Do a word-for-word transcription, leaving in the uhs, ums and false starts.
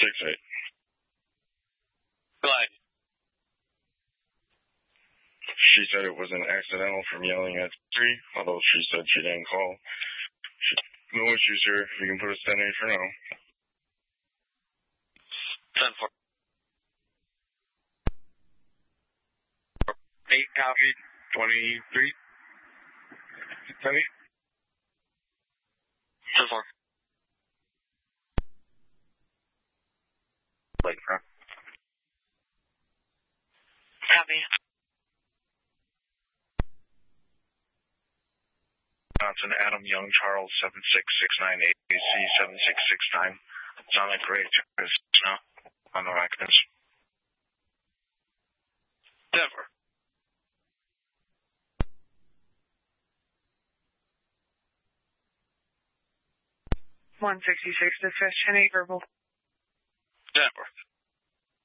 six eight. Glide. She said it was an accidental from yelling at three, although she said she didn't call. She, no issues here. You can put us ten eight for now. ten four. eight copy. twenty-three. ten eight. ten four. Lakefront. Copy. Johnson, Adam Young, Charles, seven six six nine, A C seven six six nine. Sonic Ray, now on the records. Denver. one sixty-six, dispatch ten eight, verbal. Denver.